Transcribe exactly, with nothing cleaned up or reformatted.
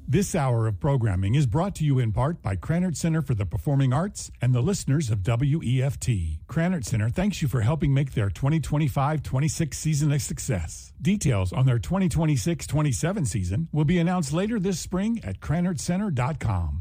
This hour of programming is brought to you in part by Krannert Center for the Performing Arts and the listeners of W E F T. Krannert Center thanks you for helping make their twenty twenty-five twenty-six season a success. Details on their twenty twenty-six twenty-seven season will be announced later this spring at Krannert Center dot com.